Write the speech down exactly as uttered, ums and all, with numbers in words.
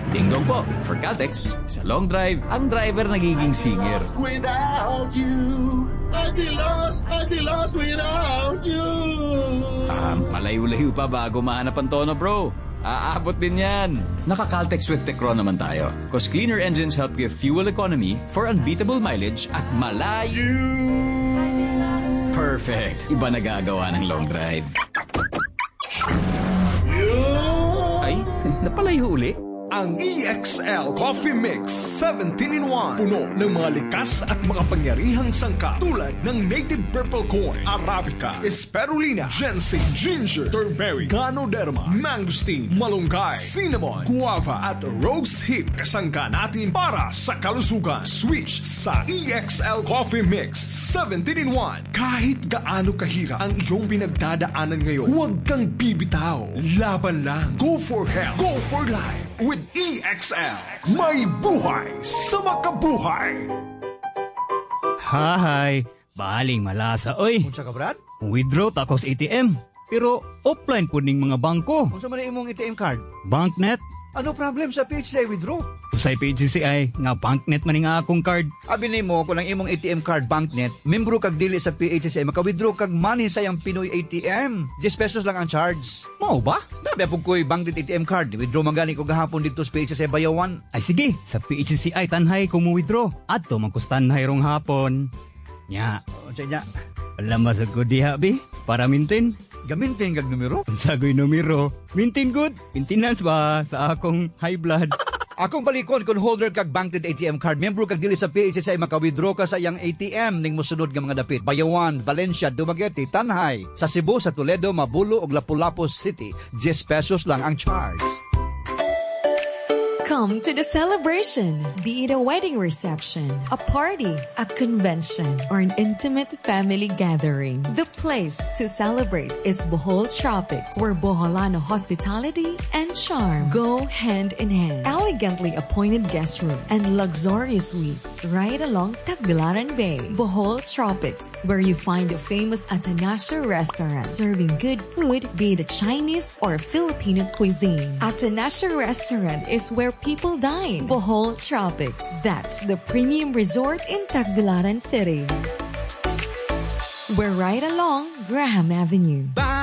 Ding dong po, for Caltex, sa long drive, ang driver nagiging singer. Without you, I'd be lost, I'd be lost without you. Ah, malayo-layo pa bago mahanap ang tono, bro. Aabot din yan. Naka-Caltex with Tecron naman tayo. Cause cleaner engines help give fuel economy for unbeatable mileage at malayo. Perfect. Iba nagagawa ng long drive. Ay, napalayo uli. Ang E X L Coffee Mix seventeen in one. Puno ng mga likas at mga pangyarihang sangkap tulad ng native purple corn, Arabica, Spirulina, ginseng, ginger, turmeric, ganoderma, mangosteen, malunggay, cinnamon, guava at rose hip. Kasangka natin para sa kalusugan. Switch sa E X L Coffee Mix seventeen in one. Kahit gaano kahirap ang iyong pinagdadaanan ngayon, huwag kang bibitaw. Laban lang. Go for health. Go for life. With E X L, may buhay sa makabuhay. Hi, baling malasa oy. Unsa ka, Brad? Withdraw ta ko sa A T M, pero offline po ning mga bangko. Unsa man imong A T M card? Banknet. Ano problem sa P H C I withdraw? Sa P H C I nga banknet man nga akong card. Abi nimo kung ang imong A T M card banknet, membro kag dili sa P H C I maka-withdraw kag money sa yang Pinoy A T M. ten pesos lang ang charge. Mao ba? Dabi pug koy banknet A T M card, withdraw man gani ko gahapon dito sa P H C I Bayawan. Ay sige, sa P H C I tanhay ko mo withdraw. Adto man ko tanhay rong hapon. Nya, Unsa nya? wala masag ko diha bi para mintin. Gamintin kag numero. Unsagoy numero? Mintin good. Maintenance ba sa akong high blood? Akong balikon kung holder kag banknet A T M card, membro kag dili sa P H C I maka-withdraw ka sa iyang A T M ning mosunod nga mga dapit. Bayawan, Valencia, Dumaguete, Tanhay, sa Cebu, sa Toledo, Mabulo ug Lapu-Lapu City. ten pesos lang ang charge. Come to the celebration, be it a wedding reception, a party, a convention, or an intimate family gathering. The place to celebrate is Bohol Tropics, where Boholano hospitality and charm go hand in hand. Elegantly appointed guest rooms and luxurious suites right along Tagbilaran Bay. Bohol Tropics, where you find a famous Atanasio restaurant serving good food, be it a Chinese or Filipino cuisine. Atanasio Restaurant is where people dine. Bohol Tropics. That's the premium resort in Tagbilaran City. We're right along Graham Avenue.